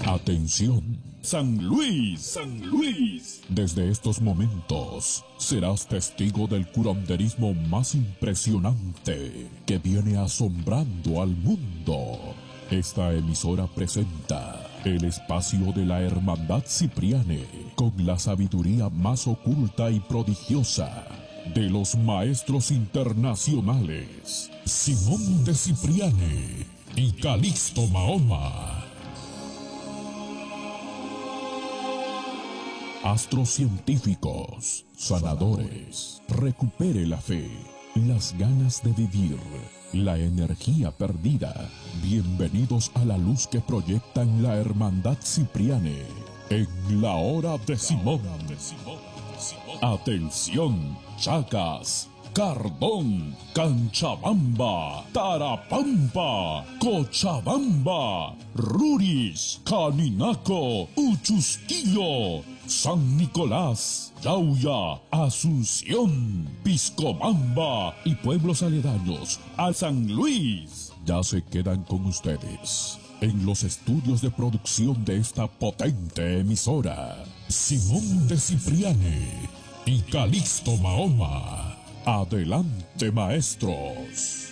Atención, San Luis, San Luis. Desde estos momentos serás testigo del curanderismo más impresionante que viene asombrando al mundo. Esta emisora presenta el espacio de la Hermandad Cipriane con la sabiduría más oculta y prodigiosa de los maestros internacionales Simón de Cipriane y Calixto Mahoma. Astrocientíficos, sanadores, recupere la fe, las ganas de vivir, la energía perdida. Bienvenidos a la luz que proyecta en la Hermandad Cipriane, en la hora de Simón. Atención, Chacas, Cardón, Canchabamba, Tarapampa, Cochabamba, Ruris, Caninaco, Uchusquillo, San Nicolás, Yauya, Asunción, Piscobamba y pueblos aledaños a San Luis. Ya se quedan con ustedes en los estudios de producción de esta potente emisora, Simón de Cipriane y Calixto Mahoma. Adelante, maestros.